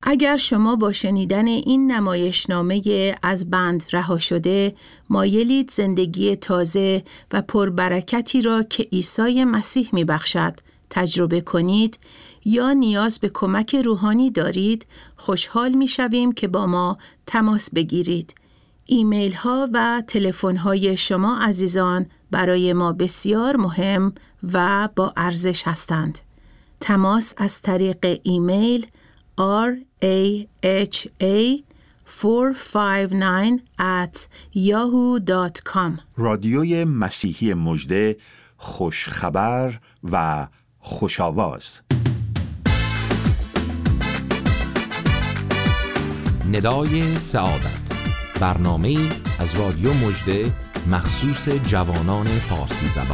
اگر شما با شنیدن این نمایشنامه از بند رها شده مایلید زندگی تازه و پربرکتی را که عیسی مسیح می‌بخشد تجربه کنید یا نیاز به کمک روحانی دارید، خوشحال می‌شویم که با ما تماس بگیرید. ایمیل ها و تلفن های شما عزیزان برای ما بسیار مهم و با ارزش هستند. تماس از طریق ایمیل raha459@yahoo.com. رادیوی مسیحی مژده، خوشخبر و خوش‌آواز. ندای سعادت، برنامه‌ای از رادیو مژده مخصوص جوانان فارسی زبان.